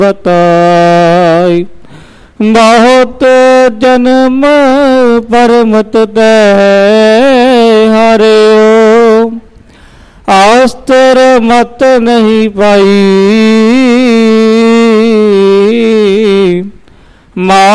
बताई। बहुत जन्म परमत तै हारियो, आस्तर मत नहीं पाई।